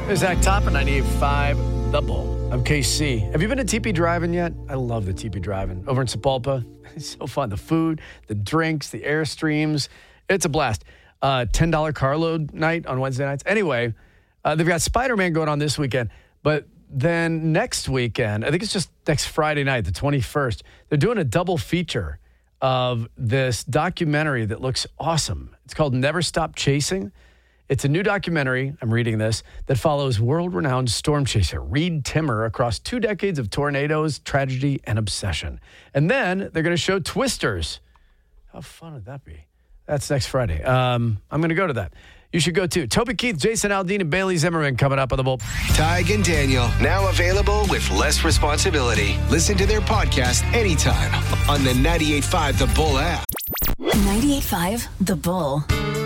There's Zach Top at 98.5 The Bull. I'm KC. Have you been to TP Drive-In yet? I love the TP Drive-In over in Sapulpa. It's so fun. The food, the drinks, the Airstreams. It's a blast. $10 carload night on Wednesday nights. Anyway, they've got Spider-Man going on this weekend. But then next weekend, I think it's just next Friday night, the 21st, they're doing a double feature of this documentary that looks awesome. It's called Never Stop Chasing. It's a new documentary, I'm reading this, that follows world-renowned storm chaser Reed Timmer across 2 decades of tornadoes, tragedy, and obsession. And then they're going to show Twisters. How fun would that be? That's next Friday. I'm going to go to that. You should go too. Toby Keith, Jason Aldean, and Bailey Zimmerman coming up on the Bull. Tig and Daniel, now available with less responsibility. Listen to their podcast anytime on the 98.5 The Bull app. 98.5 The Bull.